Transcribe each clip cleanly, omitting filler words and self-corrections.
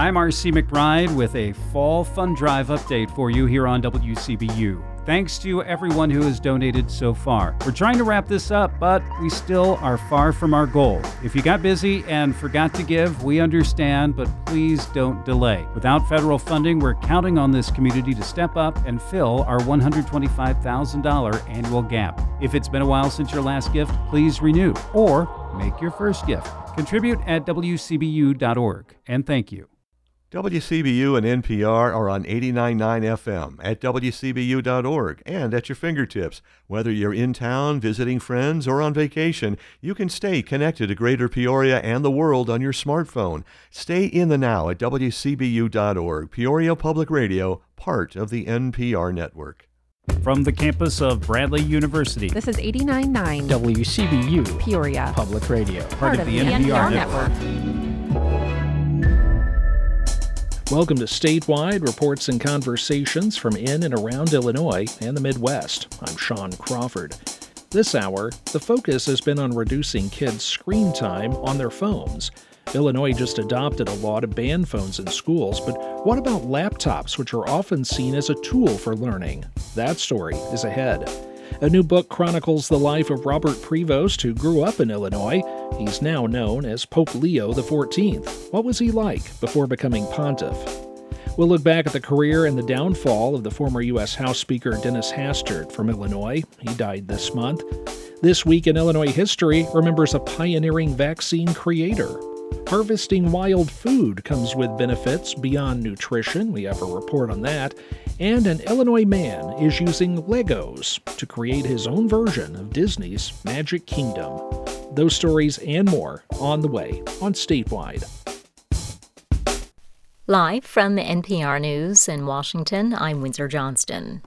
I'm R.C. McBride with a Fall Fund Drive update for you here on WCBU. Thanks to everyone who has donated so far. We're trying to wrap this up, but we still are far from our goal. If you got busy and forgot to give, we understand, but please don't delay. Without federal funding, we're counting on this community to step up and fill our $125,000 annual gap. If it's been a while since your last gift, please renew or make your first gift. Contribute at WCBU.org, and thank you. WCBU and NPR are on 89.9 FM at WCBU.org and at your fingertips. Whether you're in town, visiting friends, or on vacation, you can stay connected to Greater Peoria and the world on your smartphone. Stay in the now at WCBU.org. Peoria Public Radio, part of the NPR network. From the campus of Bradley University, this is 89.9 WCBU Peoria Public Radio, part of the NPR network. Welcome to Statewide Reports and Conversations from in and around Illinois and the Midwest. I'm Sean Crawford. This hour, the focus has been on reducing kids' screen time on their phones. Illinois just adopted a law to ban phones in schools, but what about laptops, which are often seen as a tool for learning? That story is ahead. A new book chronicles the life of Robert Prevost, who grew up in Illinois. He's now known as Pope Leo XIV. What was he like before becoming pontiff? We'll look back at the career and the downfall of the former U.S. House Speaker Dennis Hastert from Illinois. He died this month. This Week in Illinois History remembers a pioneering vaccine creator. Harvesting wild food comes with benefits beyond nutrition. We have a report on that. And an Illinois man is using Legos to create his own version of Disney's Magic Kingdom. Those stories and more on the way on Statewide. Live from NPR News in Washington, I'm Windsor Johnston.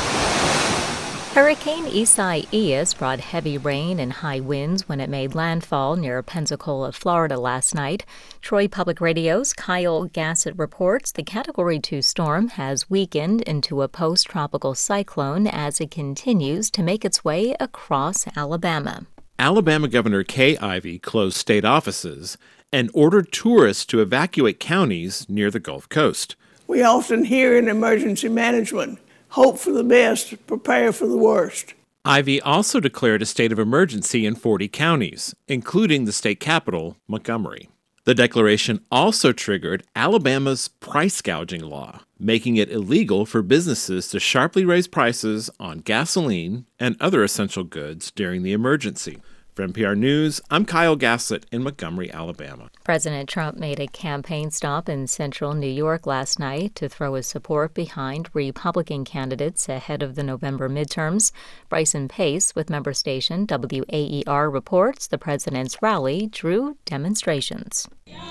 Hurricane Isaias brought heavy rain and high winds when it made landfall near Pensacola, Florida last night. Troy Public Radio's Kyle Gassett reports the Category 2 storm has weakened into a post-tropical cyclone as it continues to make its way across Alabama. Alabama Governor Kay Ivey closed state offices and ordered tourists to evacuate counties near the Gulf Coast. We often hear in emergency management, hope for the best, prepare for the worst. Ivey also declared a state of emergency in 40 counties, including the state capital, Montgomery. The declaration also triggered Alabama's price gouging law, making it illegal for businesses to sharply raise prices on gasoline and other essential goods during the emergency. For NPR News, I'm Kyle Gassett in Montgomery, Alabama. President Trump made a campaign stop in central New York last night to throw his support behind Republican candidates ahead of the November midterms. Bryson Pace with member station WAER reports the president's rally drew demonstrations.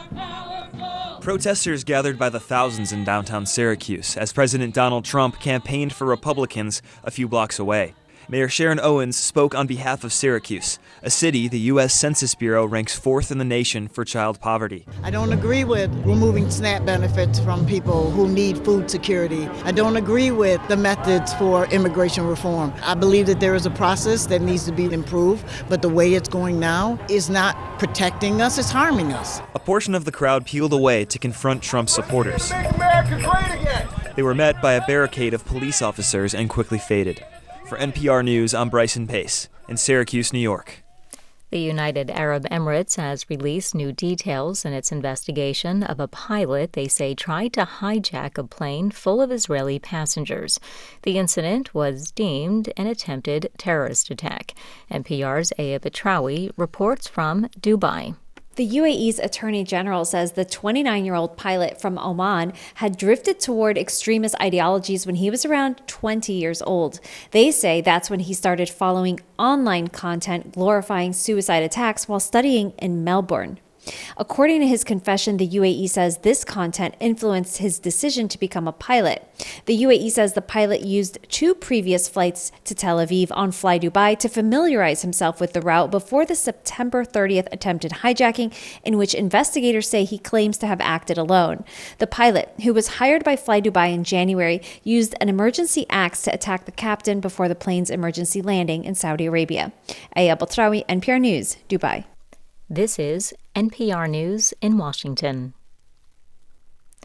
Protesters gathered by the thousands in downtown Syracuse as President Donald Trump campaigned for Republicans a few blocks away. Mayor Sharon Owens spoke on behalf of Syracuse, a city the U.S. Census Bureau ranks 4th in the nation for child poverty. I don't agree with removing SNAP benefits from people who need food security. I don't agree with the methods for immigration reform. I believe that there is a process that needs to be improved, but the way it's going now is not protecting us, it's harming us. A portion of the crowd peeled away to confront Trump's supporters. Make America great again. They were met by a barricade of police officers and quickly faded. For NPR News, I'm Bryson Pace in Syracuse, New York. The United Arab Emirates has released new details in its investigation of a pilot they say tried to hijack a plane full of Israeli passengers. The incident was deemed an attempted terrorist attack. NPR's Aya Betrawi reports from Dubai. The UAE's Attorney General says the 29-year-old pilot from Oman had drifted toward extremist ideologies when he was around 20 years old. They say that's when he started following online content glorifying suicide attacks while studying in Melbourne. According to his confession, the UAE says this content influenced his decision to become a pilot. The UAE says the pilot used 2 previous flights to Tel Aviv on Fly Dubai to familiarize himself with the route before the September 30th attempted hijacking, in which investigators say he claims to have acted alone. The pilot, who was hired by Fly Dubai in January, used an emergency axe to attack the captain before the plane's emergency landing in Saudi Arabia. Aya Batrawi, NPR News, Dubai. This is NPR News in Washington.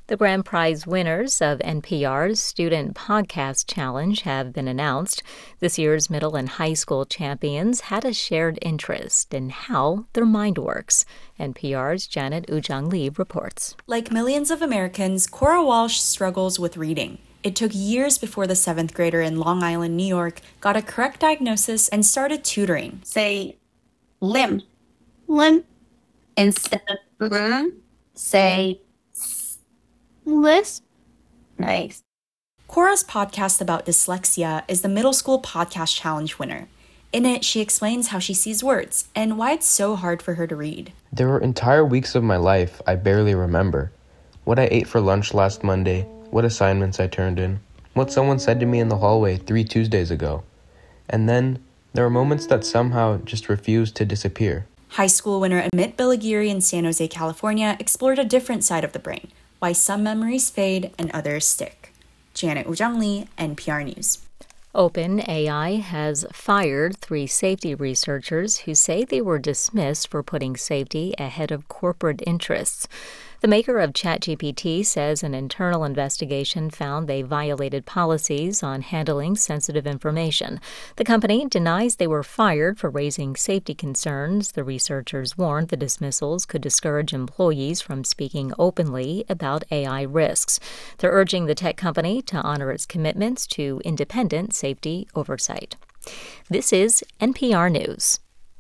The grand prize winners of NPR's Student Podcast Challenge have been announced. This year's middle and high school champions had a shared interest in how their mind works. NPR's Janet Ujang Lee reports. Like millions of Americans, Cora Walsh struggles with reading. It took years before the 7th grader in Long Island, New York, got a correct diagnosis and started tutoring. Say limb. Limb. Instead of say list. Nice. Cora's podcast about dyslexia is the Middle School Podcast Challenge winner. In it, she explains how she sees words and why it's so hard for her to read. There were entire weeks of my life I barely remember. What I ate for lunch last Monday, what assignments I turned in, what someone said to me in the hallway 3 Tuesdays ago. And then, there are moments that somehow just refuse to disappear. High school winner Amit Bilagiri in San Jose, California, explored a different side of the brain, why some memories fade and others stick. Janet Ujang Lee, NPR News. OpenAI has fired 3 safety researchers who say they were dismissed for putting safety ahead of corporate interests. The maker of ChatGPT says an internal investigation found they violated policies on handling sensitive information. The company denies they were fired for raising safety concerns. The researchers warned the dismissals could discourage employees from speaking openly about AI risks. They're urging the tech company to honor its commitments to independent safety oversight. This is NPR News.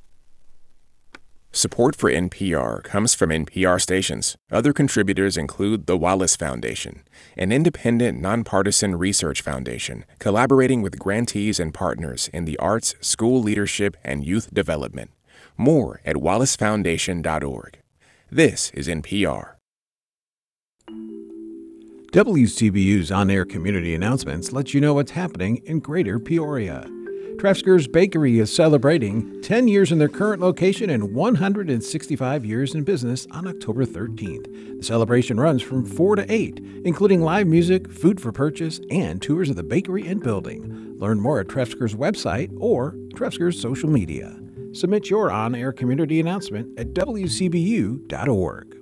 Support for NPR comes from NPR stations. Other contributors include the Wallace Foundation, an independent, nonpartisan research foundation collaborating with grantees and partners in the arts, school leadership, and youth development. More at wallacefoundation.org. This is NPR. WCBU's on-air community announcements let you know what's happening in Greater Peoria. Trefzger's Bakery is celebrating 10 years in their current location and 165 years in business on October 13th. The celebration runs from 4 to 8, including live music, food for purchase, and tours of the bakery and building. Learn more at Trefzger's website or Trefzger's social media. Submit your on-air community announcement at WCBU.org.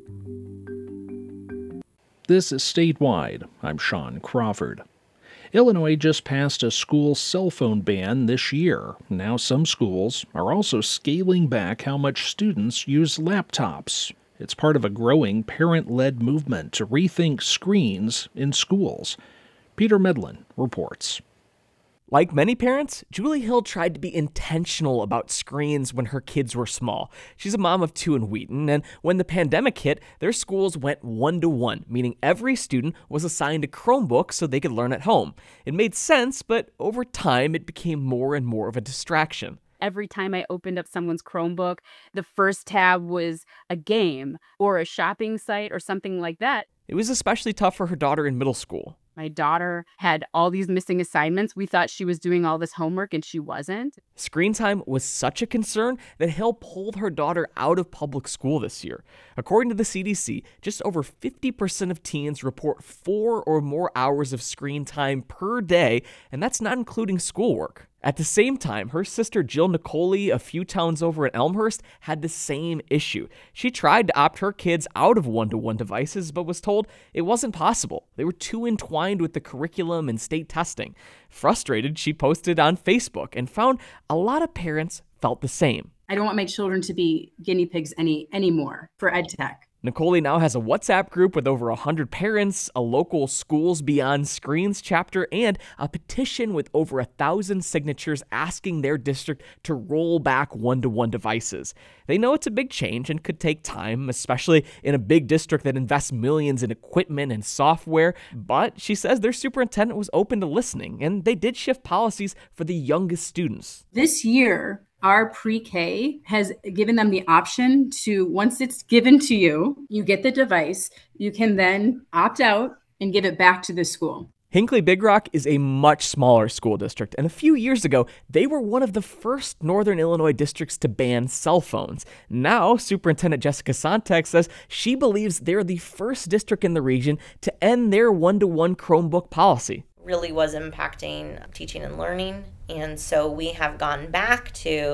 This is Statewide. I'm Sean Crawford. Illinois just passed a school cell phone ban this year. Now some schools are also scaling back how much students use laptops. It's part of a growing parent-led movement to rethink screens in schools. Peter Medlin reports. Like many parents, Julie Hill tried to be intentional about screens when her kids were small. She's a mom of 2 in Wheaton, and when the pandemic hit, their schools went 1-to-1, meaning every student was assigned a Chromebook so they could learn at home. It made sense, but over time, it became more and more of a distraction. Every time I opened up someone's Chromebook, the first tab was a game or a shopping site or something like that. It was especially tough for her daughter in middle school. My daughter had all these missing assignments. We thought she was doing all this homework and she wasn't. Screen time was such a concern that Hill pulled her daughter out of public school this year. According to the CDC, just over 50% of teens report 4 or more hours of screen time per day, and that's not including schoolwork. At the same time, her sister Jill Nicoli, a few towns over in Elmhurst, had the same issue. She tried to opt her kids out of 1-to-1 devices, but was told it wasn't possible. They were too entwined with the curriculum and state testing. Frustrated, she posted on Facebook and found a lot of parents felt the same. I don't want my children to be guinea pigs anymore for EdTech. Nicoli now has a WhatsApp group with over 100 parents, a local Schools Beyond Screens chapter, and a petition with over 1,000 signatures asking their district to roll back 1-to-1 devices. They know it's a big change and could take time, especially in a big district that invests millions in equipment and software, but she says their superintendent was open to listening, and they did shift policies for the youngest students. This year, our pre-K has given them the option to, once it's given to you, you get the device, you can then opt out and give it back to the school. Hinckley Big Rock is a much smaller school district, and a few years ago, they were one of the first Northern Illinois districts to ban cell phones. Now, Superintendent Jessica Sontek says she believes they're the first district in the region to end their 1-to-1 Chromebook policy. Really was impacting teaching and learning. And so we have gone back to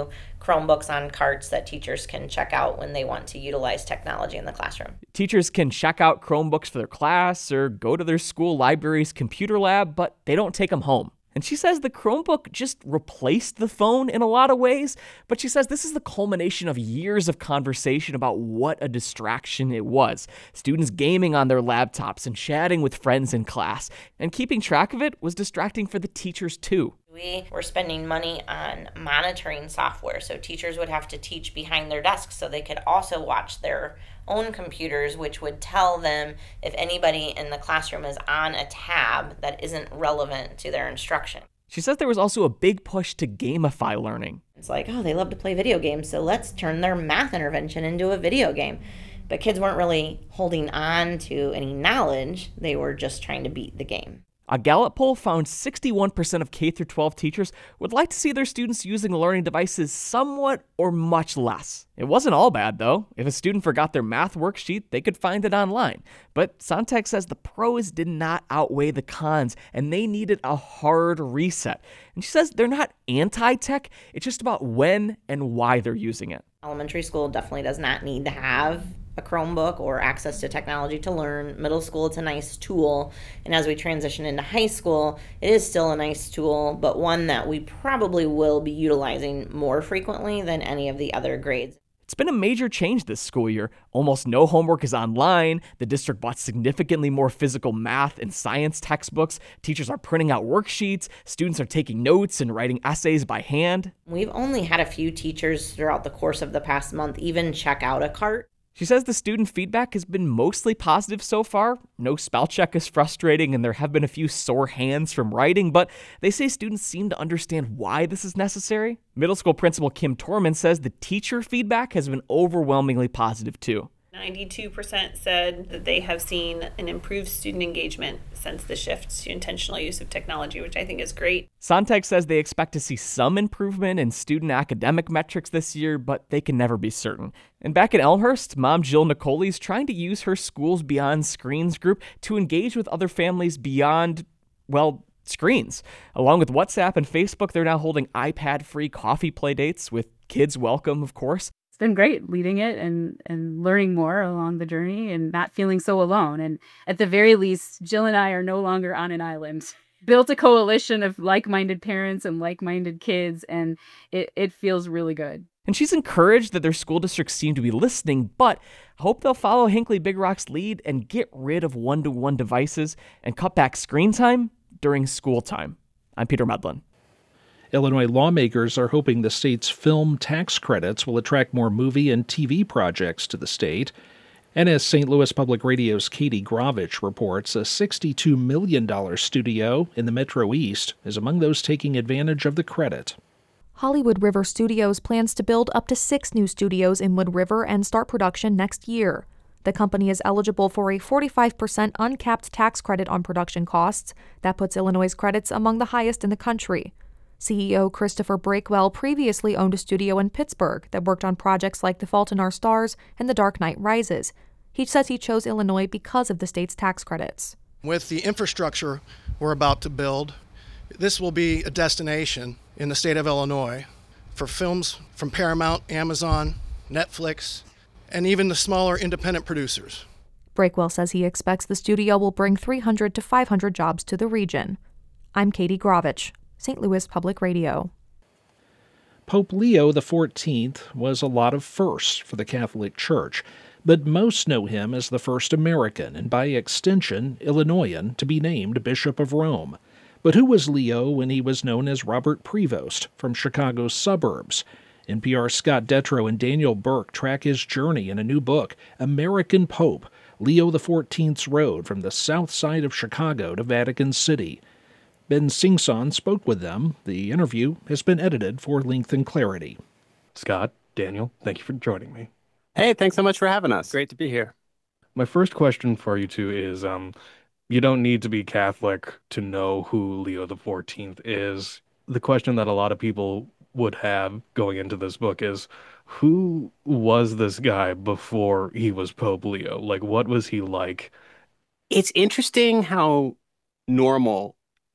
Chromebooks on carts that teachers can check out when they want to utilize technology in the classroom. Teachers can check out Chromebooks for their class or go to their school library's computer lab, but they don't take them home. And she says the Chromebook just replaced the phone in a lot of ways, but she says this is the culmination of years of conversation about what a distraction it was. Students gaming on their laptops and chatting with friends in class, and keeping track of it was distracting for the teachers too. We were spending money on monitoring software, so teachers would have to teach behind their desks so they could also watch their own computers, which would tell them if anybody in the classroom is on a tab that isn't relevant to their instruction. She says there was also a big push to gamify learning. It's like, oh, they love to play video games, so let's turn their math intervention into a video game. But kids weren't really holding on to any knowledge. They were just trying to beat the game. A Gallup poll found 61% of K-12 teachers would like to see their students using learning devices somewhat or much less. It wasn't all bad, though. If a student forgot their math worksheet, they could find it online. But Sontag says the pros did not outweigh the cons, and they needed a hard reset. And she says they're not anti-tech, it's just about when and why they're using it. Elementary school definitely does not need to have a Chromebook or access to technology to learn. Middle school, it's a nice tool. And as we transition into high school, it is still a nice tool, but one that we probably will be utilizing more frequently than any of the other grades. It's been a major change this school year. Almost no homework is online. The district bought significantly more physical math and science textbooks. Teachers are printing out worksheets. Students are taking notes and writing essays by hand. We've only had a few teachers throughout the course of the past month even check out a cart. She says the student feedback has been mostly positive so far. No spell check is frustrating, and there have been a few sore hands from writing, but they say students seem to understand why this is necessary. Middle school principal Kim Torman says the teacher feedback has been overwhelmingly positive too. 92% said that they have seen an improved student engagement since the shift to intentional use of technology, which I think is great. Sontag says they expect to see some improvement in student academic metrics this year, but they can never be certain. And back at Elmhurst, mom Jill Nicoli is trying to use her Schools Beyond Screens group to engage with other families beyond, well, screens. Along with WhatsApp and Facebook, they're now holding iPad-free coffee play dates with kids welcome, of course. Been great leading it and learning more along the journey and not feeling so alone. And at the very least, Jill and I are no longer on an island. Built a coalition of like-minded parents and like-minded kids, and it feels really good. And she's encouraged that their school districts seem to be listening, but hope they'll follow Hinckley Big Rock's lead and get rid of one-to-one devices and cut back screen time during school time. I'm Peter Medlin. Illinois lawmakers are hoping the state's film tax credits will attract more movie and TV projects to the state. And as St. Louis Public Radio's Katie Gravich reports, a $62 million studio in the Metro East is among those taking advantage of the credit. Hollywood River Studios plans to build up to 6 new studios in Wood River and start production next year. The company is eligible for a 45% uncapped tax credit on production costs. That puts Illinois' credits among the highest in the country. CEO Christopher Breakwell previously owned a studio in Pittsburgh that worked on projects like The Fault in Our Stars and The Dark Knight Rises. He says he chose Illinois because of the state's tax credits. With the infrastructure we're about to build, this will be a destination in the state of Illinois for films from Paramount, Amazon, Netflix, and even the smaller independent producers. Breakwell says he expects the studio will bring 300 to 500 jobs to the region. I'm Katie Gravich, St. Louis Public Radio. Pope Leo XIV was a lot of firsts for the Catholic Church, but most know him as the first American, and by extension, Illinoisan, to be named Bishop of Rome. But who was Leo when he was known as Robert Prevost from Chicago's suburbs? NPR's Scott Detrow and Daniel Burke track his journey in a new book, American Pope, Leo XIV's Road from the south side of Chicago to Vatican City. Ben Singson spoke with them. The interview has been edited for length and clarity. Scott, Daniel, thank you for joining me. Hey, thanks so much for having us. Great to be here. My first question for you two is, you don't need to be Catholic to know who Leo XIV is. The question that a lot of people would have going into this book is, who was this guy before he was Pope Leo? Like, what was he like? It's interesting how normal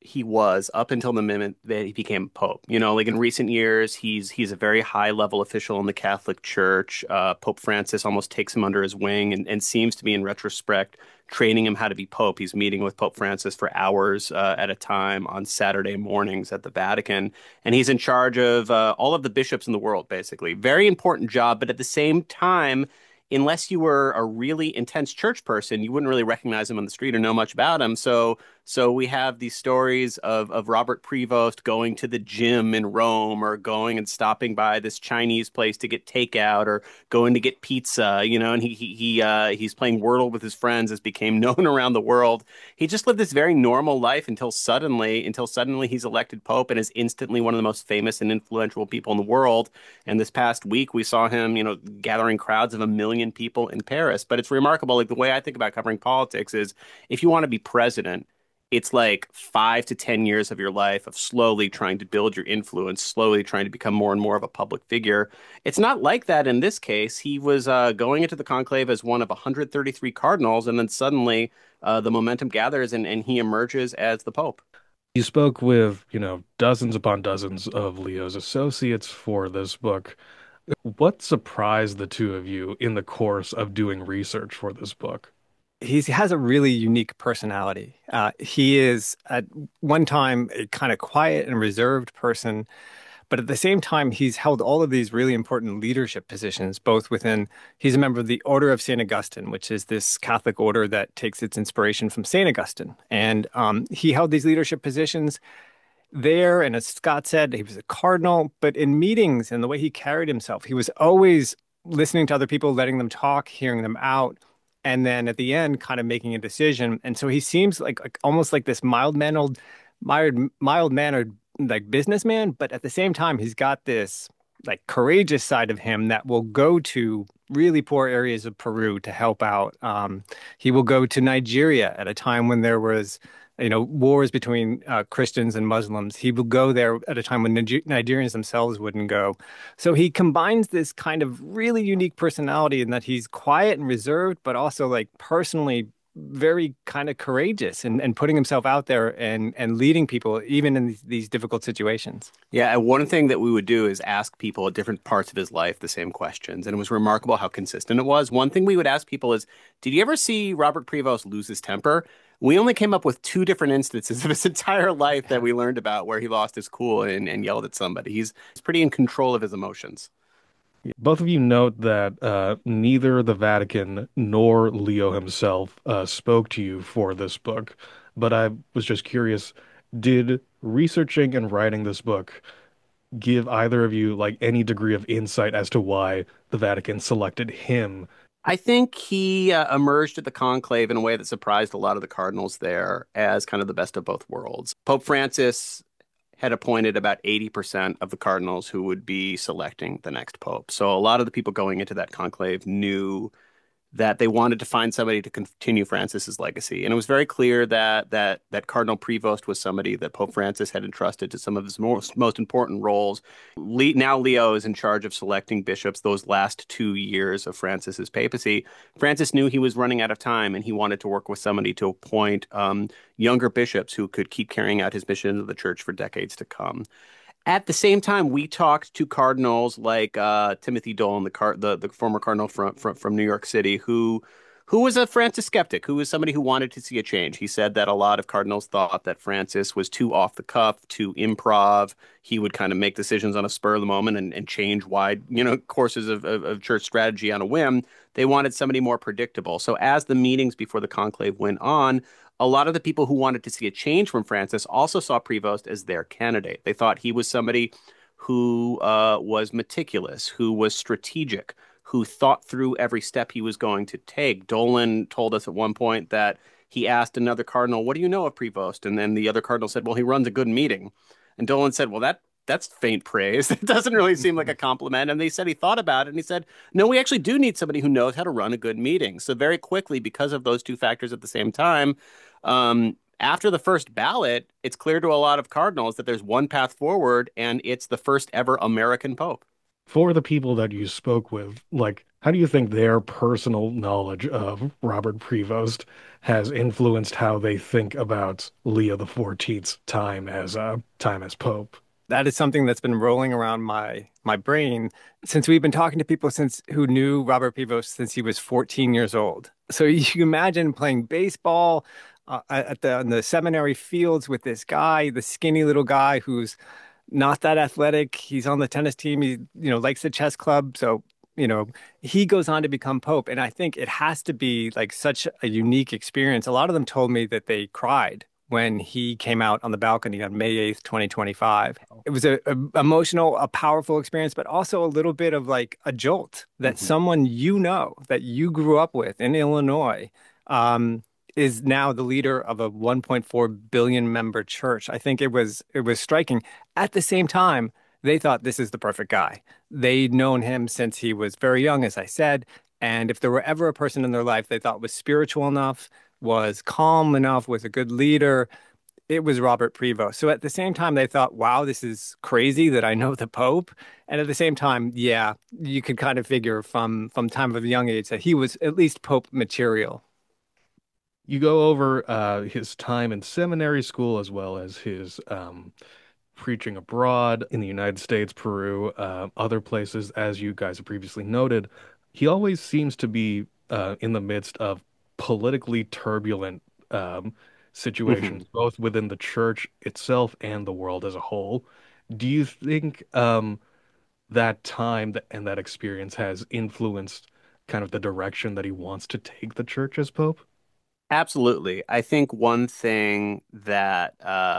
he was up until the minute that he became Pope. You know, like in recent years, he's a very high level official in the Catholic Church. Pope Francis almost takes him under his wing and seems to be, in retrospect, training him how to be Pope. He's meeting with Pope Francis for hours at a time on Saturday mornings at the Vatican. And he's in charge of all of the bishops in the world, basically. Very important job, but at the same time, unless you were a really intense church person, you wouldn't really recognize him on the street or know much about him. So we have these stories of Robert Prevost going to the gym in Rome, or going and stopping by this Chinese place to get takeout, or going to get pizza, you know, and he's playing Wordle with his friends, as became known around the world. He just lived this very normal life until suddenly he's elected Pope and is instantly one of the most famous and influential people in the world. And this past week we saw him, you know, gathering crowds of 1 million people in Paris. But it's remarkable. Like, the way I think about covering politics is, if you want to be president, it's like 5 to 10 years of your life of slowly trying to build your influence, slowly trying to become more and more of a public figure. It's not like that in this case. He was going into the conclave as one of 133 cardinals, and then suddenly the momentum gathers and he emerges as the Pope. You spoke with, dozens upon dozens of Leo's associates for this book. What surprised the two of you in the course of doing research for this book? He has a really unique personality. He is at one time a kind of quiet and reserved person, but at the same time, he's held all of these really important leadership positions, he's a member of the Order of St. Augustine, which is this Catholic order that takes its inspiration from St. Augustine. And he held these leadership positions there. And as Scott said, he was a cardinal, but in meetings and the way he carried himself, he was always listening to other people, letting them talk, hearing them out, and then at the end, kind of making a decision. And so he seems like almost like this mild-mannered like businessman, but at the same time, he's got this like courageous side of him that will go to really poor areas of Peru to help out. He will go to Nigeria at a time when there was, wars between Christians and Muslims. He will go there at a time when Nigerians themselves wouldn't go. So he combines this kind of really unique personality in that he's quiet and reserved, but also like personally very kind of courageous and putting himself out there and leading people even in these difficult situations. Yeah, and one thing that we would do is ask people at different parts of his life the same questions, and it was remarkable how consistent it was. One thing we would ask people is, did you ever see Robert Prevost lose his temper? We only came up with 2 different instances of his entire life that we learned about where he lost his cool and yelled at somebody. He's pretty in control of his emotions. Both of you note that neither the Vatican nor Leo himself spoke to you for this book, but I was just curious, did researching and writing this book give either of you like any degree of insight as to why the Vatican selected him? I think he emerged at the conclave in a way that surprised a lot of the cardinals there as kind of the best of both worlds. Pope Francis had appointed about 80% of the cardinals who would be selecting the next pope. So a lot of the people going into that conclave knew that they wanted to find somebody to continue Francis's legacy. And it was very clear that Cardinal Prevost was somebody that Pope Francis had entrusted to some of his most important roles. Now Leo is in charge of selecting bishops those last 2 years of Francis's papacy. Francis knew he was running out of time, and he wanted to work with somebody to appoint younger bishops who could keep carrying out his mission of the church for decades to come. At the same time, we talked to cardinals like Timothy Dolan, the former cardinal from New York City, who was a Francis skeptic, who was somebody who wanted to see a change. He said that a lot of cardinals thought that Francis was too off the cuff, too improv. He would kind of make decisions on a spur of the moment and change wide, courses of church strategy on a whim. They wanted somebody more predictable. So as the meetings before the conclave went on, a lot of the people who wanted to see a change from Francis also saw Prevost as their candidate. They thought he was somebody who was meticulous, who was strategic, who thought through every step he was going to take. Dolan told us at one point that he asked another cardinal, "What do you know of Prevost?" And then the other cardinal said, "Well, he runs a good meeting." And Dolan said, "Well, that's faint praise. It doesn't really seem like a compliment." And they said he thought about it, and he said, "No, we actually do need somebody who knows how to run a good meeting." So very quickly, because of those two factors at the same time, after the first ballot, it's clear to a lot of cardinals that there's one path forward, and it's the first ever American pope. For the people that you spoke with, like, How do you think their personal knowledge of Robert Prevost has influenced how they think about Leo XIV's time as Pope? That is something that's been rolling around my brain since we've been talking to people who knew Robert Prevost since he was 14 years old. So you can imagine playing baseball on the seminary fields with this guy, the skinny little guy who's not that athletic. He's on the tennis team. He, likes the chess club. So, he goes on to become Pope. And I think it has to be like such a unique experience. A lot of them told me that they cried when he came out on the balcony on May 8th, 2025. It was a emotional, a powerful experience, but also a little bit of like a jolt that someone that you grew up with in Illinois is now the leader of a 1.4 billion member church. I think it was striking. At the same time, they thought this is the perfect guy. They'd known him since he was very young, as I said. And if there were ever a person in their life they thought was spiritual enough, was calm enough, was a good leader, it was Robert Prevost. So at the same time, they thought, wow, this is crazy that I know the Pope. And at the same time, yeah, you could kind of figure from time of a young age that he was at least Pope material. You go over his time in seminary school as well as his preaching abroad in the United States, Peru, other places, as you guys have previously noted. He always seems to be in the midst of politically turbulent situations, both within the church itself and the world as a whole. Do you think that time and that experience has influenced kind of the direction that he wants to take the church as Pope? Absolutely. I think one thing that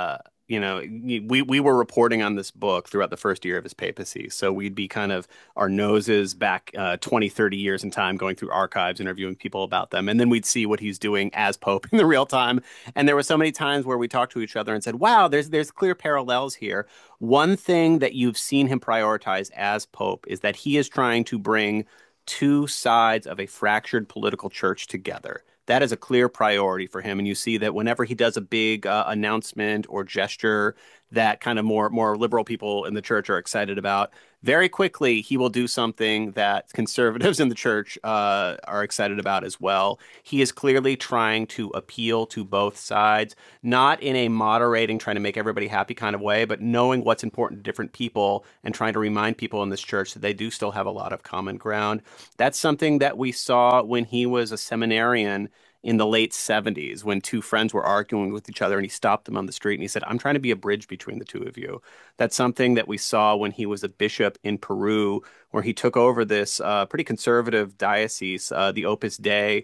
we were reporting on this book throughout the first year of his papacy. So we'd be kind of our noses back 20, 30 years in time, going through archives, interviewing people about them. And then we'd see what he's doing as Pope in the real time. And there were so many times where we talked to each other and said, wow, there's clear parallels here. One thing that you've seen him prioritize as Pope is that he is trying to bring two sides of a fractured political church together. That is a clear priority for him. And you see that whenever he does a big announcement or gesture that kind of more liberal people in the church are excited about, very quickly he will do something that conservatives in the church are excited about as well. He is clearly trying to appeal to both sides, not in a moderating, trying to make everybody happy kind of way, but knowing what's important to different people and trying to remind people in this church that they do still have a lot of common ground. That's something that we saw when he was a seminarian in the late 70s, when two friends were arguing with each other and he stopped them on the street and he said, I'm trying to be a bridge between the two of you. That's something that we saw when he was a bishop in Peru, where he took over this pretty conservative diocese. The Opus Dei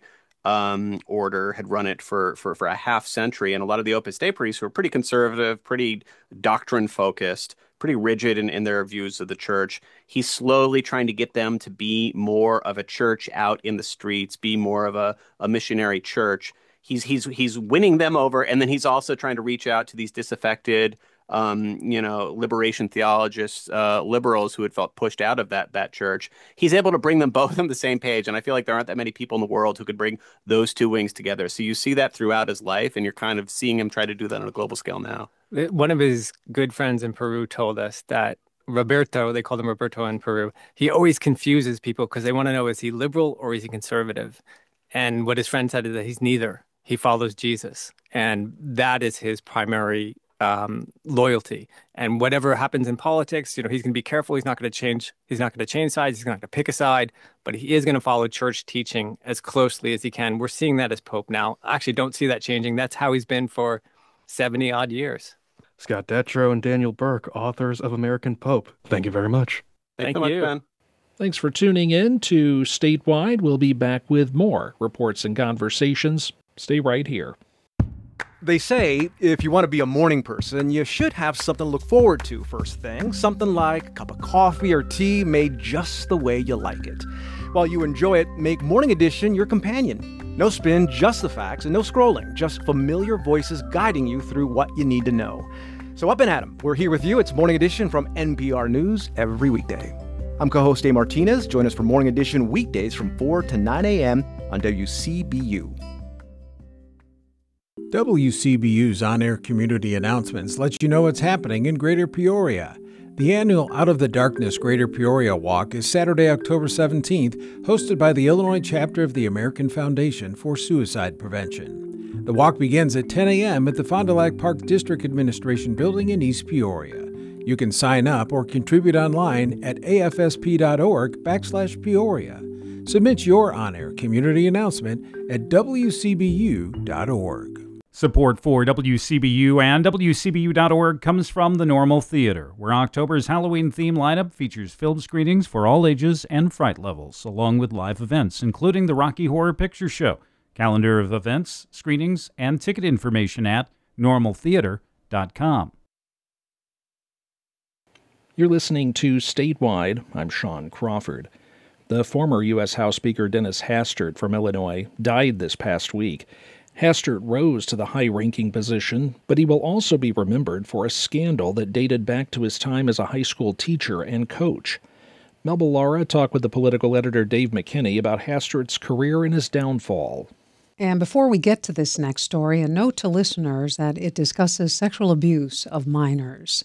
order had run it for a half century. And a lot of the Opus Dei priests were pretty conservative, pretty doctrine focused, pretty rigid in their views of the church. He's slowly trying to get them to be more of a church out in the streets, be more of a missionary church. He's winning them over, and then he's also trying to reach out to these disaffected, liberation theologists, liberals who had felt pushed out of that church. He's able to bring them both on the same page, and I feel like there aren't that many people in the world who could bring those two wings together. So you see that throughout his life, and you're kind of seeing him try to do that on a global scale now. One of his good friends in Peru told us that Roberto, they called him Roberto in Peru, he always confuses people because they want to know, is he liberal or is he conservative? And what his friend said is that he's neither. He follows Jesus. And that is his primary loyalty. And whatever happens in politics, he's going to be careful. He's not going to change. He's not going to change sides. He's not going to pick a side, but he is going to follow church teaching as closely as he can. We're seeing that as Pope now. I actually don't see that changing. That's how he's been for 70 odd years. Scott Detrow and Daniel Burke, authors of American Pope. Thank you very much. Thank you, Ben. Thanks for tuning in to Statewide. We'll be back with more reports and conversations. Stay right here. They say if you want to be a morning person, you should have something to look forward to first thing. Something like a cup of coffee or tea made just the way you like it. While you enjoy it, make Morning Edition your companion. No spin, just the facts, and no scrolling. Just familiar voices guiding you through what you need to know. So up and at 'em. We're here with you. It's Morning Edition from NPR News every weekday. I'm co-host Dave Martinez. Join us for Morning Edition weekdays from 4 to 9 a.m. on WCBU. WCBU's on-air community announcements let you know what's happening in Greater Peoria. The annual Out of the Darkness Greater Peoria Walk is Saturday, October 17th, hosted by the Illinois chapter of the American Foundation for Suicide Prevention. The walk begins at 10 a.m. at the Fond du Lac Park District Administration Building in East Peoria. You can sign up or contribute online at afsp.org/Peoria. Submit your on-air community announcement at wcbu.org. Support for WCBU and WCBU.org comes from the Normal Theater, where October's Halloween theme lineup features film screenings for all ages and fright levels, along with live events, including the Rocky Horror Picture Show. Calendar of events, screenings, and ticket information at normaltheater.com. You're listening to Statewide. I'm Sean Crawford. The former U.S. House Speaker Dennis Hastert from Illinois died this past week. Hastert rose to the high-ranking position, but he will also be remembered for a scandal that dated back to his time as a high school teacher and coach. Melba Lara talked with the political editor Dave McKinney about Hastert's career and his downfall. And before we get to this next story, a note to listeners that it discusses sexual abuse of minors.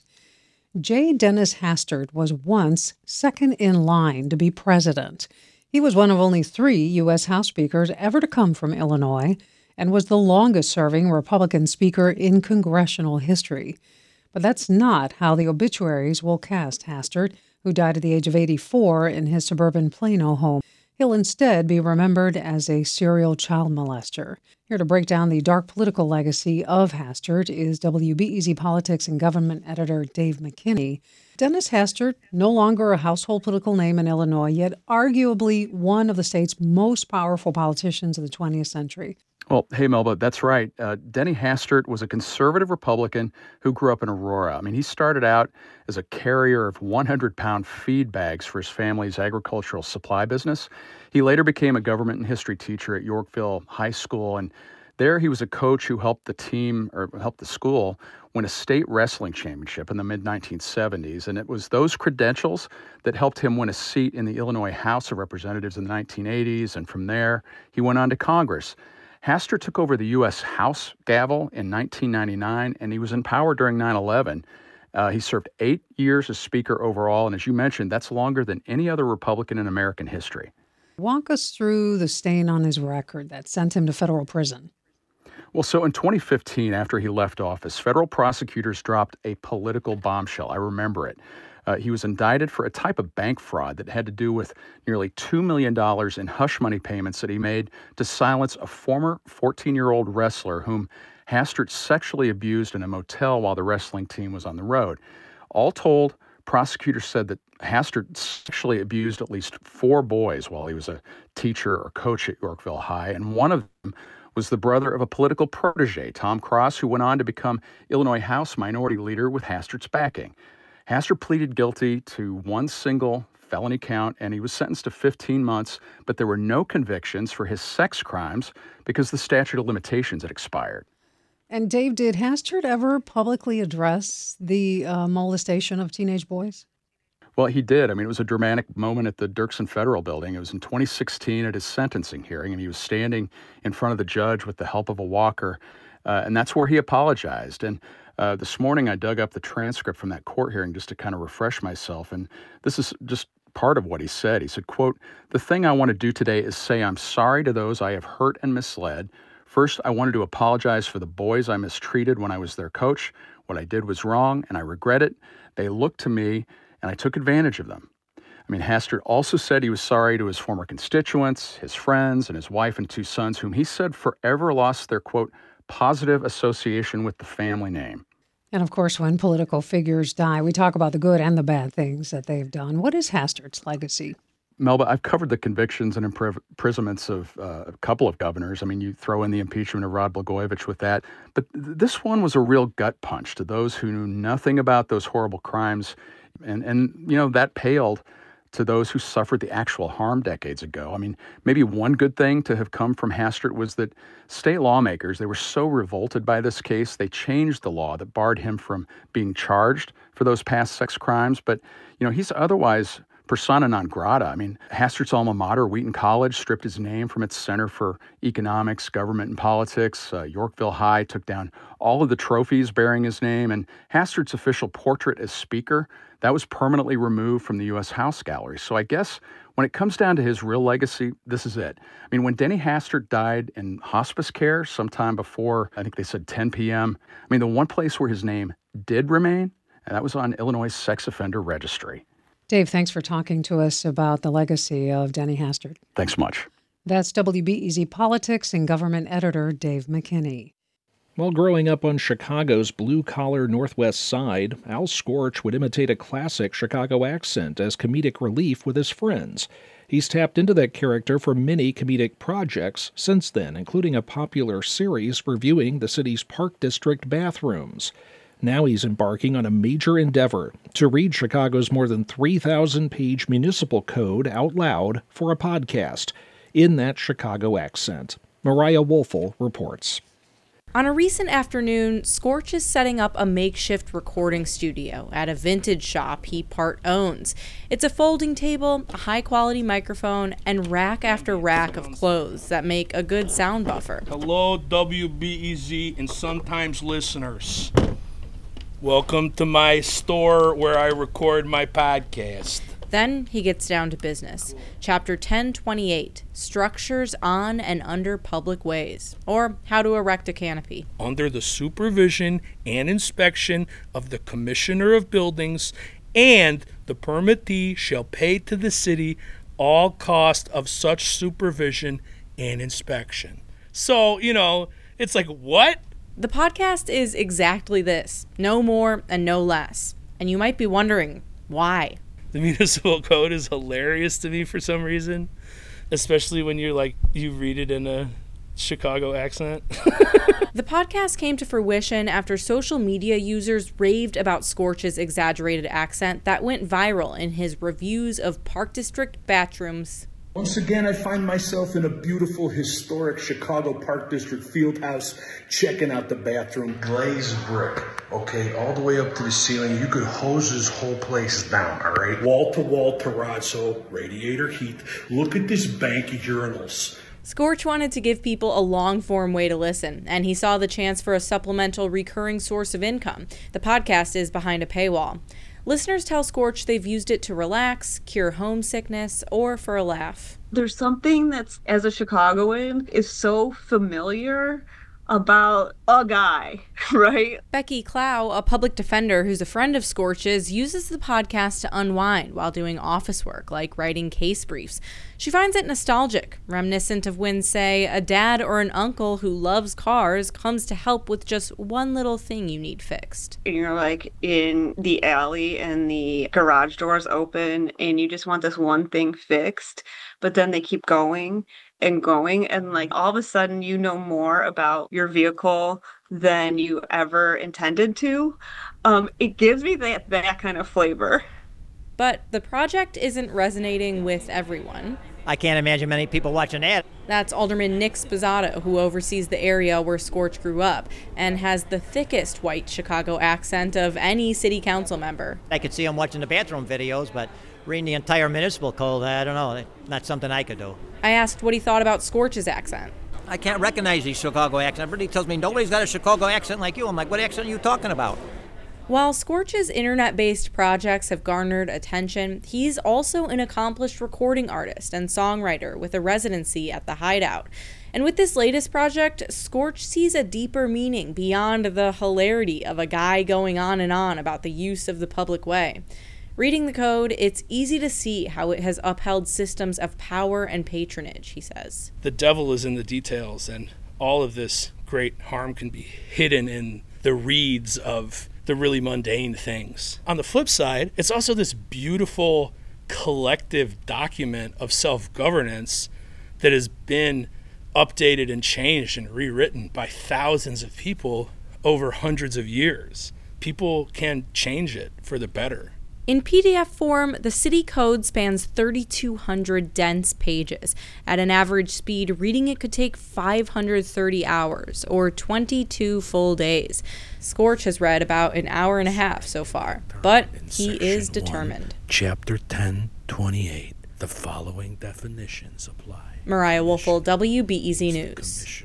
J. Dennis Hastert was once second in line to be president. He was one of only 3 U.S. House speakers ever to come from Illinois, and was the longest-serving Republican speaker in congressional history. But that's not how the obituaries will cast Hastert, who died at the age of 84 in his suburban Plano home. He'll instead be remembered as a serial child molester. Here to break down the dark political legacy of Hastert is WBEZ Politics and Government editor Dave McKinney. Dennis Hastert, no longer a household political name in Illinois, yet arguably one of the state's most powerful politicians of the 20th century. Well, hey, Melba, that's right. Denny Hastert was a conservative Republican who grew up in Aurora. I mean, he started out as a carrier of 100-pound feed bags for his family's agricultural supply business. He later became a government and history teacher at Yorkville High School, and there he was a coach who helped the school win a state wrestling championship in the mid-1970s. And it was those credentials that helped him win a seat in the Illinois House of Representatives in the 1980s, and from there, he went on to Congress. Hastert took over the U.S. House gavel in 1999, and he was in power during 9/11. He served 8 years as Speaker overall, and as you mentioned, that's longer than any other Republican in American history. Walk us through the stain on his record that sent him to federal prison. Well, so in 2015, after he left office, federal prosecutors dropped a political bombshell. I remember it. He was indicted for a type of bank fraud that had to do with nearly $2 million in hush money payments that he made to silence a former 14-year-old wrestler whom Hastert sexually abused in a motel while the wrestling team was on the road. All told, prosecutors said that Hastert sexually abused at least 4 boys while he was a teacher or coach at Yorkville High, and one of them was the brother of a political protege, Tom Cross, who went on to become Illinois House Minority Leader with Hastert's backing. Hastert pleaded guilty to one single felony count, and he was sentenced to 15 months, but there were no convictions for his sex crimes because the statute of limitations had expired. And Dave, did Hastert ever publicly address the molestation of teenage boys? Well, he did. I mean, it was a dramatic moment at the Dirksen Federal Building. It was in 2016 at his sentencing hearing, and he was standing in front of the judge with the help of a walker, and that's where he apologized. And this morning, I dug up the transcript from that court hearing just to kind of refresh myself, and this is just part of what he said. He said, quote, "The thing I want to do today is say I'm sorry to those I have hurt and misled. First, I wanted to apologize for the boys I mistreated when I was their coach. What I did was wrong, and I regret it. They looked to me, and I took advantage of them." I mean, Hastert also said he was sorry to his former constituents, his friends, and his wife and 2 sons, whom he said forever lost their, quote, positive association with the family name. And of course, when political figures die, we talk about the good and the bad things that they've done. What is Hastert's legacy? Melba, I've covered the convictions and imprisonments of a couple of governors. I mean, you throw in the impeachment of Rod Blagojevich with that. But this one was a real gut punch to those who knew nothing about those horrible crimes. And you know, that paled to those who suffered the actual harm decades ago. I mean, maybe one good thing to have come from Hastert was that state lawmakers, they were so revolted by this case, they changed the law that barred him from being charged for those past sex crimes. But, you know, he's otherwise persona non grata. I mean, Hastert's alma mater, Wheaton College, stripped his name from its Center for Economics, Government, and Politics. Yorkville High took down all of the trophies bearing his name, and Hastert's official portrait as Speaker, that was permanently removed from the U.S. House Gallery. So I guess when it comes down to his real legacy, this is it. I mean, when Denny Hastert died in hospice care sometime before, I think they said 10 p.m., I mean, the one place where his name did remain, and that was on Illinois' sex offender registry. Dave, thanks for talking to us about the legacy of Denny Hastert. Thanks much. That's WBEZ Politics and Government Editor Dave McKinney. While growing up on Chicago's blue-collar Northwest Side, Al Scorch would imitate a classic Chicago accent as comedic relief with his friends. He's tapped into that character for many comedic projects since then, including a popular series reviewing the city's Park District bathrooms. Now he's embarking on a major endeavor to read Chicago's more than 3,000-page municipal code out loud for a podcast in that Chicago accent. Mariah Woelfel reports. On a recent afternoon, Scorch is setting up a makeshift recording studio at a vintage shop he part owns. It's a folding table, a high-quality microphone, and rack after rack of clothes that make a good sound buffer. Hello, WBEZ and Sometimes listeners. Welcome to my store where I record my podcast. Then he gets down to business. Chapter 1028, Structures on and Under Public Ways, or How to Erect a Canopy. Under the supervision and inspection of the Commissioner of Buildings, and the permittee shall pay to the city all cost of such supervision and inspection. So, it's like, what? The podcast is exactly this, no more and no less. And you might be wondering, why? The municipal code is hilarious to me for some reason, especially when you read it in a Chicago accent. The podcast came to fruition after social media users raved about Scorch's exaggerated accent that went viral in his reviews of Park District bathrooms. Once again, I find myself in a beautiful, historic Chicago Park District field house, checking out the bathroom. Glazed brick, okay, all the way up to the ceiling. You could hose this whole place down, all right? Wall-to-wall terrazzo, radiator heat. Look at this bank of urinals. Scorch wanted to give people a long-form way to listen, and he saw the chance for a supplemental recurring source of income. The podcast is behind a paywall. Listeners tell Scorch they've used it to relax, cure homesickness, or for a laugh. There's something that's, as a Chicagoan, is so familiar about a guy, right? Becky Clow, a public defender who's a friend of Scorch's, uses the podcast to unwind while doing office work, like writing case briefs. She finds it nostalgic, reminiscent of when, say, a dad or an uncle who loves cars comes to help with just one little thing you need fixed. You're like in the alley and the garage door's open and you just want this one thing fixed, but then they keep going and going, and all of a sudden you know more about your vehicle than you ever intended to. It gives me that kind of flavor. But the project isn't resonating with everyone. I can't imagine many people watching that. That's Alderman Nick Sposato, who oversees the area where Scorch grew up and has the thickest white Chicago accent of any city council member. I could see him watching the bathroom videos, but reading the entire municipal code, I don't know, not something I could do. I asked what he thought about Scorch's accent. I can't recognize his Chicago accent. Everybody tells me nobody's got a Chicago accent like you. I'm like, what accent are you talking about? While Scorch's internet-based projects have garnered attention, he's also an accomplished recording artist and songwriter with a residency at the Hideout. And with this latest project, Scorch sees a deeper meaning beyond the hilarity of a guy going on and on about the use of the public way. Reading the code, it's easy to see how it has upheld systems of power and patronage, he says. The devil is in the details, and all of this great harm can be hidden in the reeds of the really mundane things. On the flip side, it's also this beautiful collective document of self-governance that has been updated and changed and rewritten by thousands of people over hundreds of years. People can change it for the better. In PDF form, the city code spans 3,200 dense pages. At an average speed, reading it could take 530 hours, or 22 full days. Scorch has read about an hour and a half so far, but he is determined. 1, Chapter 10, 28. The following definitions apply. Mariah Woelfel, WBEZ News.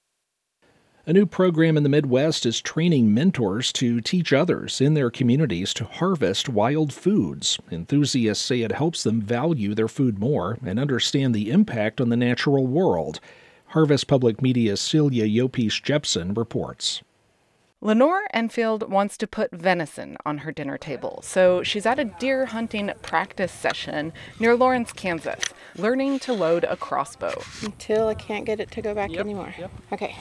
A new program in the Midwest is training mentors to teach others in their communities to harvest wild foods. Enthusiasts say it helps them value their food more and understand the impact on the natural world. Harvest Public Media's Celia Yopis-Jepson reports. Lenore Enfield wants to put venison on her dinner table, so she's at a deer hunting practice session near Lawrence, Kansas, learning to load a crossbow. Until I can't get it to go back anymore. Okay.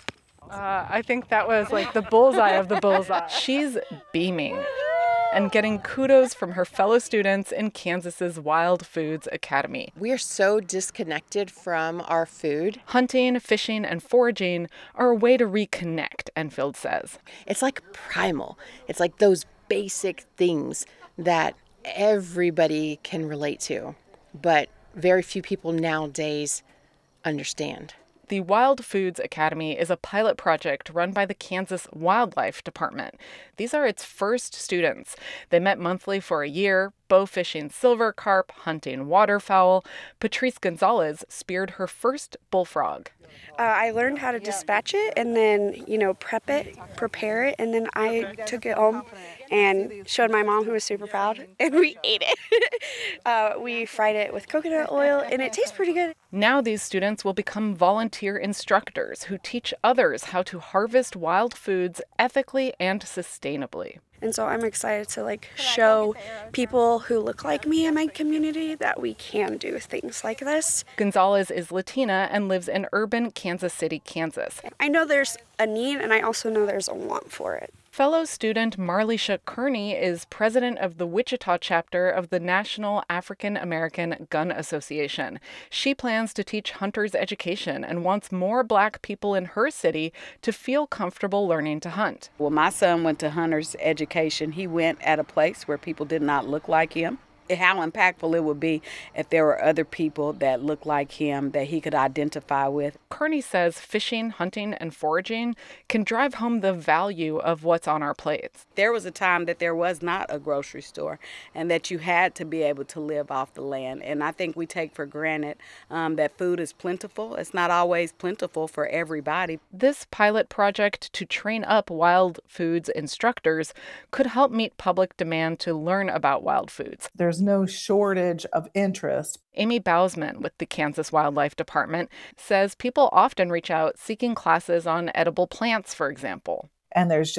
I think that was like the bullseye of the bullseye. She's beaming and getting kudos from her fellow students in Kansas's Wild Foods Academy. We are so disconnected from our food. Hunting, fishing, and foraging are a way to reconnect, Enfield says. It's like primal. It's like those basic things that everybody can relate to, but very few people nowadays understand. The Wild Foods Academy is a pilot project run by the Kansas Wildlife Department. These are its first students. They met monthly for a year, bow fishing silver carp, hunting waterfowl. Patrice Gonzalez speared her first bullfrog. I learned how to dispatch it and then, prep it, prepare it, and then I took it home and showed my mom, who was super proud, and we ate it. We fried it with coconut oil, and it tastes pretty good. Now these students will become volunteer instructors who teach others how to harvest wild foods ethically and sustainably. And so I'm excited to show people who look like me in my community that we can do things like this. Gonzalez is Latina and lives in urban Kansas City, Kansas. I know there's a need, and I also know there's a want for it. Fellow student Marlisha Kearney is president of the Wichita chapter of the National African American Gun Association. She plans to teach hunters education and wants more Black people in her city to feel comfortable learning to hunt. Well, my son went to hunter's education. He went at a place where people did not look like him. How impactful it would be if there were other people that looked like him that he could identify with. Kearney says fishing, hunting, and foraging can drive home the value of what's on our plates. There was a time that there was not a grocery store and that you had to be able to live off the land. And I think we take for granted that food is plentiful. It's not always plentiful for everybody. This pilot project to train up wild foods instructors could help meet public demand to learn about wild foods. There's no shortage of interest. Amy Bausman with the Kansas Wildlife Department says people often reach out seeking classes on edible plants, for example. And there's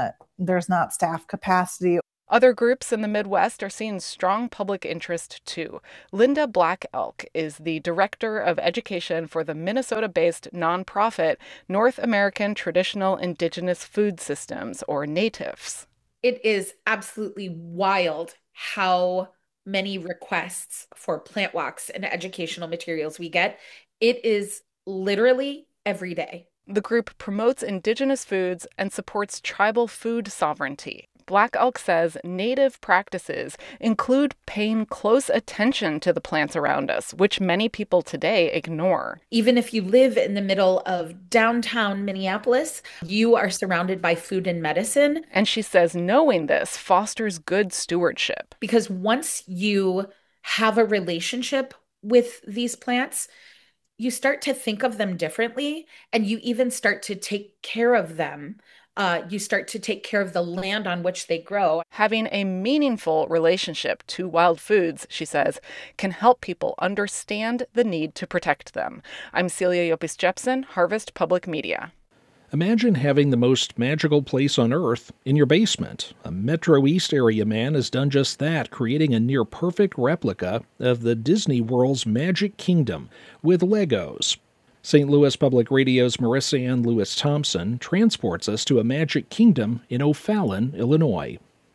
not staff capacity. Other groups in the Midwest are seeing strong public interest too. Linda Black Elk is the director of education for the Minnesota-based nonprofit North American Traditional Indigenous Food Systems, or NATIFS. It is absolutely wild how many requests for plant walks and educational materials we get. It is literally every day. The group promotes indigenous foods and supports tribal food sovereignty. Black Elk says native practices include paying close attention to the plants around us, which many people today ignore. Even if you live in the middle of downtown Minneapolis, you are surrounded by food and medicine. And she says knowing this fosters good stewardship. Because once you have a relationship with these plants, you start to think of them differently, and you even start to take care of them. You start to take care of the land on which they grow. Having a meaningful relationship to wild foods, she says, can help people understand the need to protect them. I'm Celia Yopis-Jepson, Harvest Public Media. Imagine having the most magical place on Earth in your basement. A Metro East area man has done just that, creating a near-perfect replica of the Disney World's Magic Kingdom with Legos. St. Louis Public Radio's Marissa Ann Lewis-Thompson transports us to a magic kingdom in O'Fallon, Illinois.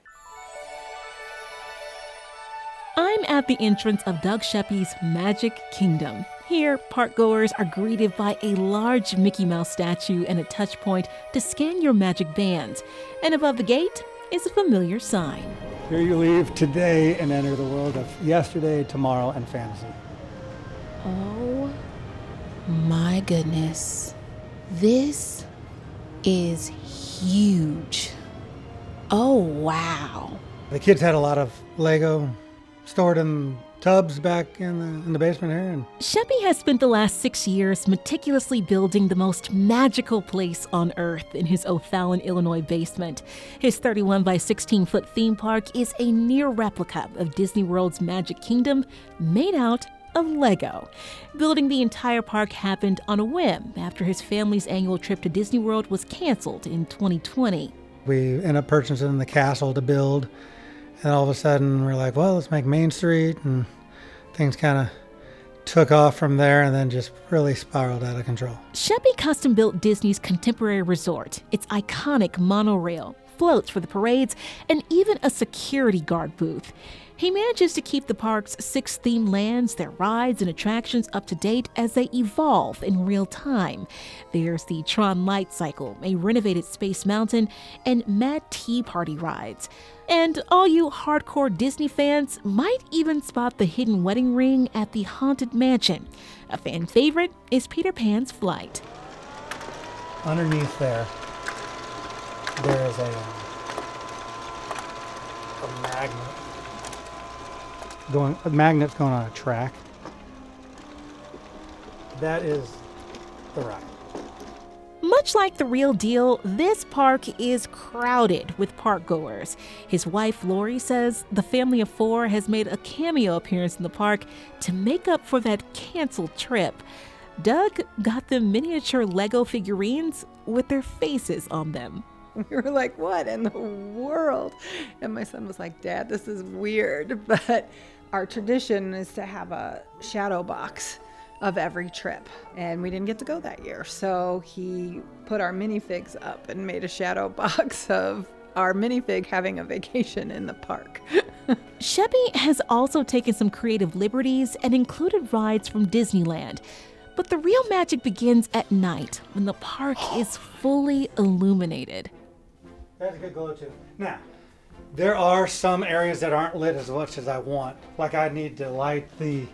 I'm at the entrance of Doug Sheppy's Magic Kingdom. Here, parkgoers are greeted by a large Mickey Mouse statue and a touch point to scan your magic bands. And above the gate is a familiar sign. Here you leave today and enter the world of yesterday, tomorrow, and fantasy. Oh my goodness. This is huge. Oh, wow. The kids had a lot of Lego stored in tubs back in the basement here. And Sheppy has spent the last 6 years meticulously building the most magical place on Earth in his O'Fallon, Illinois basement. His 31 by 16-foot theme park is a near replica of Disney World's Magic Kingdom, made out of Lego. Building the entire park happened on a whim after his family's annual trip to Disney World was canceled in 2020. we ended up purchasing the castle to build. And all of a sudden we're like, well, let's make Main Street. And things kind of took off from there and then just really spiraled out of control. Sheppy custom built Disney's Contemporary Resort, its iconic monorail, floats for the parades, and even a security guard booth. He manages to keep the park's 6 themed lands, their rides and attractions up to date as they evolve in real time. There's the Tron Light Cycle, a renovated Space Mountain, and Mad Tea Party rides. And all you hardcore Disney fans might even spot the hidden wedding ring at the Haunted Mansion. A fan favorite is Peter Pan's flight. Underneath there is a magnet. A magnet's going on a track. That is the ride. Much like the real deal, this park is crowded with parkgoers. His wife, Lori, says the family of 4 has made a cameo appearance in the park to make up for that canceled trip. Doug got them miniature Lego figurines with their faces on them. We were like, what in the world? And my son was like, Dad, this is weird. But our tradition is to have a shadow box of every trip. And we didn't get to go that year. So he put our minifigs up and made a shadow box of our minifig having a vacation in the park. Sheppy has also taken some creative liberties and included rides from Disneyland. But the real magic begins at night when the park is fully illuminated. That's a good glow too. Now, there are some areas that aren't lit as much as I want. Like I need to light the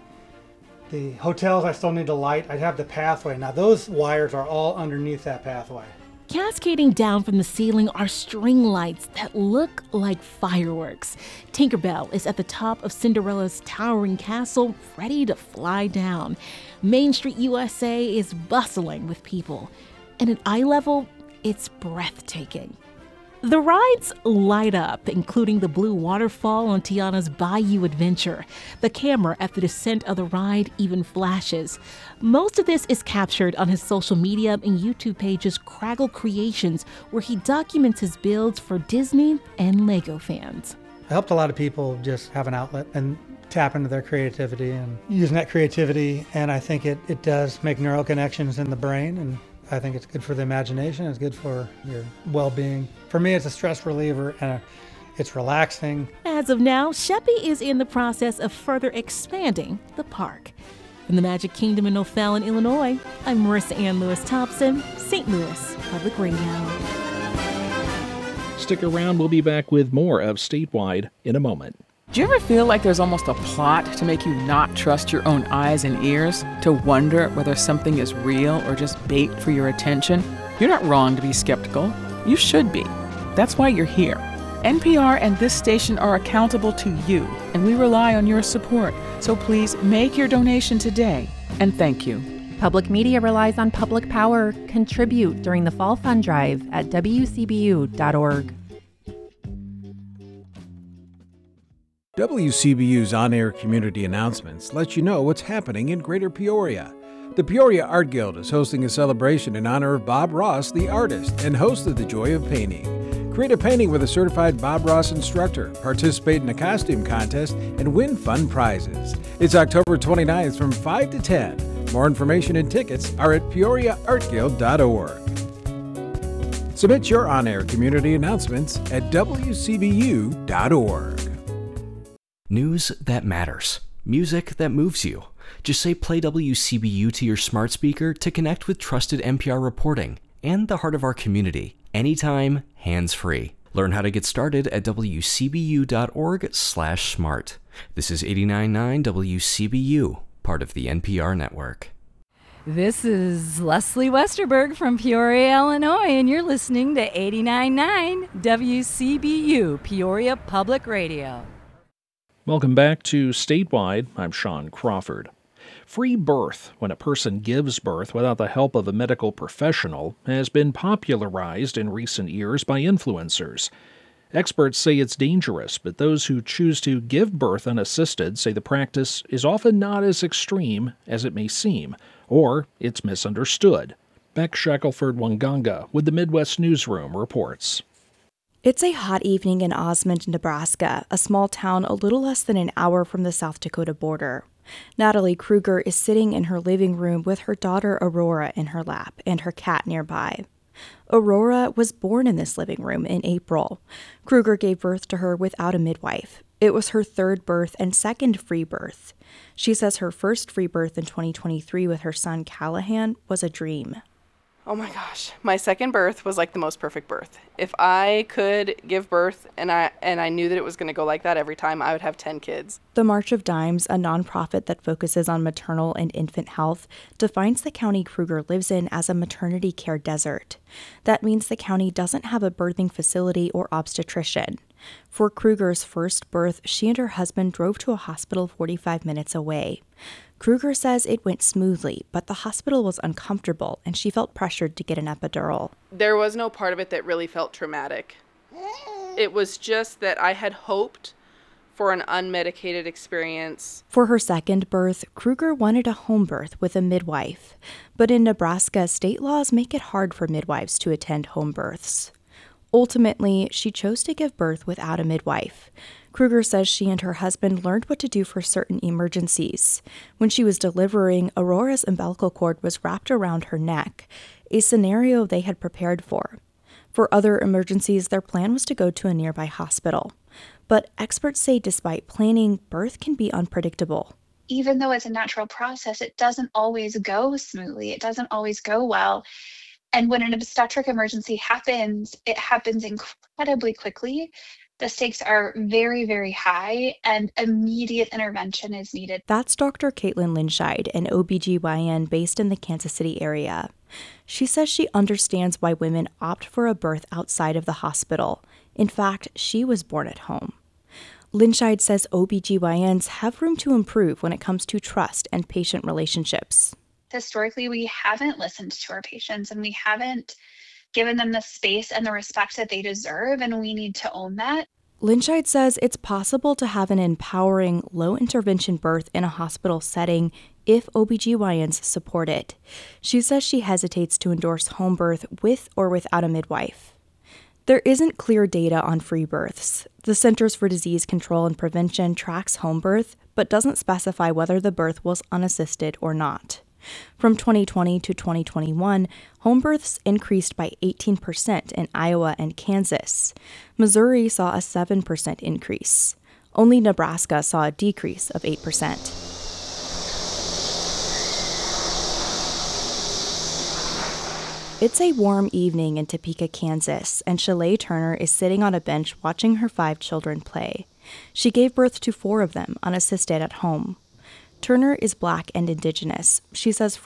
hotels, I still need to light. I have the pathway. Now those wires are all underneath that pathway. Cascading down from the ceiling are string lights that look like fireworks. Tinkerbell is at the top of Cinderella's towering castle, ready to fly down. Main Street USA is bustling with people. And at eye level, it's breathtaking. The rides light up, including the blue waterfall on Tiana's Bayou Adventure. The camera at the descent of the ride even flashes. Most of this is captured on his social media and YouTube pages Craggle Creations, where he documents his builds for Disney and Lego fans. I helped a lot of people just have an outlet and tap into their creativity and using that creativity, and I think it does make neural connections in the brain, and I think it's good for the imagination. It's good for your well-being. For me, it's a stress reliever and it's relaxing. As of now, Sheppy is in the process of further expanding the park. From the Magic Kingdom in O'Fallon, Illinois, I'm Marissa Ann Lewis-Thompson, St. Louis Public Radio. Stick around, we'll be back with more of Statewide in a moment. Do you ever feel like there's almost a plot to make you not trust your own eyes and ears? To wonder whether something is real or just bait for your attention? You're not wrong to be skeptical. You should be. That's why you're here. NPR and this station are accountable to you, and we rely on your support. So please make your donation today, and thank you. Public media relies on public power. Contribute during the Fall Fund Drive at WCBU.org. WCBU's on-air community announcements let you know what's happening in Greater Peoria. The Peoria Art Guild is hosting a celebration in honor of Bob Ross, the artist and host of The Joy of Painting. Create a painting with a certified Bob Ross instructor, participate in a costume contest, and win fun prizes. It's October 29th from 5 to 10. More information and tickets are at peoriaartguild.org. Submit your on-air community announcements at wcbu.org. News that matters. Music that moves you. Just say play WCBU to your smart speaker to connect with trusted NPR reporting and the heart of our community. Anytime, hands-free. Learn how to get started at wcbu.org/smart. This is 89.9 WCBU, part of the NPR network. This is Leslie Westerberg from Peoria, Illinois, and you're listening to 89.9 WCBU, Peoria Public Radio. Welcome back to Statewide. I'm Sean Crawford. Free birth, when a person gives birth without the help of a medical professional, has been popularized in recent years by influencers. Experts say it's dangerous, but those who choose to give birth unassisted say the practice is often not as extreme as it may seem, or it's misunderstood. Beck Shackelford-Wanganga with the Midwest Newsroom reports. It's a hot evening in Osmond, Nebraska, a small town a little less than an hour from the South Dakota border. Natalie Kruger is sitting in her living room with her daughter Aurora in her lap and her cat nearby. Aurora was born in this living room in April. Kruger gave birth to her without a midwife. It was her third birth and second free birth. She says her first free birth in 2023 with her son Callahan was a dream. Oh my gosh, my second birth was like the most perfect birth. If I could give birth and I knew that it was going to go like that every time, I would have 10 kids. The March of Dimes, a nonprofit that focuses on maternal and infant health, defines the county Kruger lives in as a maternity care desert. That means the county doesn't have a birthing facility or obstetrician. For Kruger's first birth, she and her husband drove to a hospital 45 minutes away. Kruger says it went smoothly, but the hospital was uncomfortable and she felt pressured to get an epidural. There was no part of it that really felt traumatic. It was just that I had hoped for an unmedicated experience. For her second birth, Kruger wanted a home birth with a midwife. But in Nebraska, state laws make it hard for midwives to attend home births. Ultimately, she chose to give birth without a midwife. Kruger says she and her husband learned what to do for certain emergencies. When she was delivering, Aurora's umbilical cord was wrapped around her neck, a scenario they had prepared for. For other emergencies, their plan was to go to a nearby hospital. But experts say despite planning, birth can be unpredictable. Even though it's a natural process, it doesn't always go smoothly. It doesn't always go well. And when an obstetric emergency happens, it happens incredibly quickly. The stakes are very, very high, and immediate intervention is needed. That's Dr. Caitlin Linscheid, an OBGYN based in the Kansas City area. She says she understands why women opt for a birth outside of the hospital. In fact, she was born at home. Linscheid says OBGYNs have room to improve when it comes to trust and patient relationships. Historically, we haven't listened to our patients and we haven't given them the space and the respect that they deserve, and we need to own that. Linscheid says it's possible to have an empowering, low-intervention birth in a hospital setting if OBGYNs support it. She says she hesitates to endorse home birth with or without a midwife. There isn't clear data on free births. The Centers for Disease Control and Prevention tracks home birth, but doesn't specify whether the birth was unassisted or not. From 2020 to 2021, home births increased by 18% in Iowa and Kansas. Missouri saw a 7% increase. Only Nebraska saw a decrease of 8%. It's a warm evening in Topeka, Kansas, and Shalay Turner is sitting on a bench watching her 5 children play. She gave birth to 4 of them unassisted at home. Turner is Black and Indigenous. She says